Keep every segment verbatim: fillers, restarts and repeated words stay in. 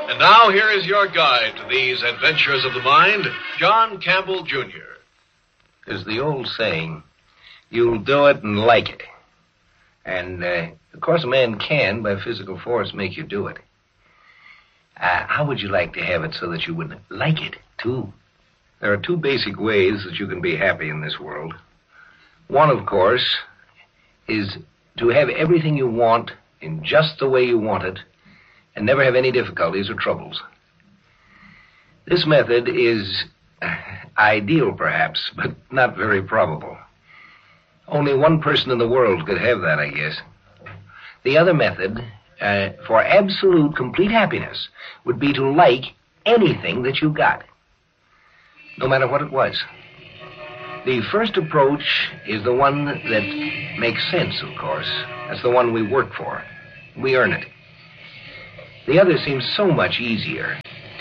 And now here is your guide to these adventures of the mind, John Campbell, Junior There's the old saying, you'll do it and like it. And, uh, of course, a man can, by physical force, make you do it. Uh, how would you like to have it so that you would like it, too? There are two basic ways that you can be happy in this world. One, of course, is to have everything you want in just the way you want it and never have any difficulties or troubles. This method is uh, ideal, perhaps, but not very probable. Only one person in the world could have that, I guess. The other method, uh, for absolute, complete happiness, would be to like anything that you got, no matter what it was. The first approach is the one that makes sense, of course. That's the one we work for. We earn it. The other seems so much easier.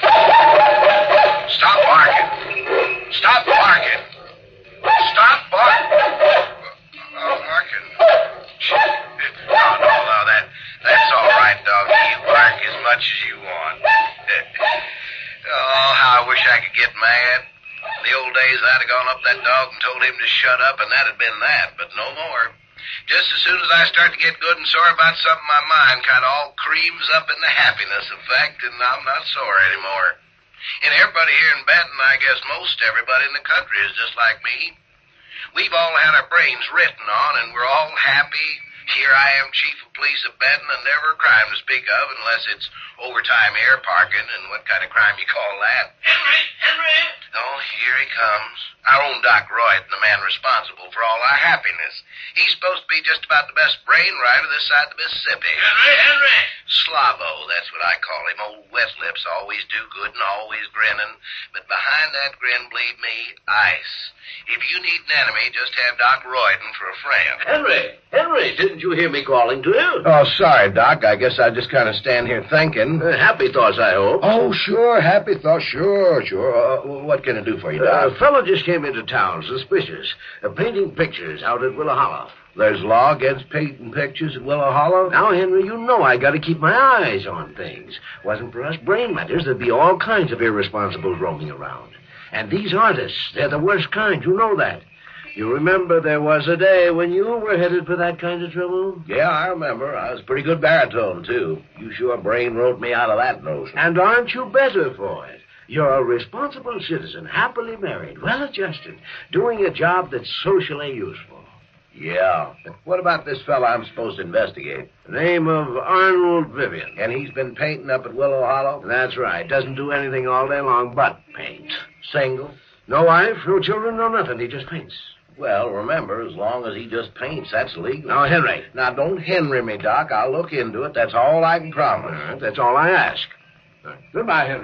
Stop barking. Stop barking. Stop barking. Oh, barking. No, no, no, that, that's all right, doggy. You bark as much as you want. Oh, how I wish I could get mad. In the old days, I'd have gone up that dog and told him to shut up, and that'd been that, but no more. Just as soon as I start to get good and sore about something, my mind kind of all creams up in the happiness effect, and I'm not sore anymore. And everybody here in Benton, I guess most everybody in the country is just like me. We've all had our brains written on, and we're all happy. Here I am, chief of police of Benton, and never a crime to speak of unless it's overtime air parking, and what kind of crime you call that? Henry! Henry! Oh, here he comes. Our own Doc Royden, the man responsible for all our happiness. He's supposed to be just about the best brainwriter this side of the Mississippi. Henry! Henry! Slavo, that's what I call him. Old wet lips, always do good and always grinning. But behind that grin, believe me, ice. If you need an enemy, just have Doc Royden for a friend. Henry! Henry, didn't you hear me calling to you? Oh, sorry, Doc. I guess I just kind of stand here thinking. Uh, happy thoughts, I hope. Oh, sure. Happy thoughts. Sure, sure. Uh, what can I do for you, Doc? Uh, a fellow just came into town, suspicious, uh, painting pictures out at Willow Hollow. There's law against painting pictures at Willow Hollow? Now, Henry, you know I got to keep my eyes on things. Wasn't for us brain matters, there'd be all kinds of irresponsibles roaming around. And these artists, they're the worst kind. You know that. You remember there was a day when you were headed for that kind of trouble? Yeah, I remember. I was a pretty good baritone, too. You sure brain wrote me out of that notion. And aren't you better for it? You're a responsible citizen, happily married, well-adjusted, doing a job that's socially useful. Yeah. What about this fella I'm supposed to investigate? The name of Arnold Vivian. And he's been painting up at Willow Hollow? That's right. Doesn't do anything all day long but paint. Single? No wife, no children, no nothing. He just paints. Well, remember, as long as he just paints, that's legal. Now, Henry. Now, don't Henry me, Doc. I'll look into it. That's all I can promise. All right, that's all I ask. Right. Goodbye, Henry.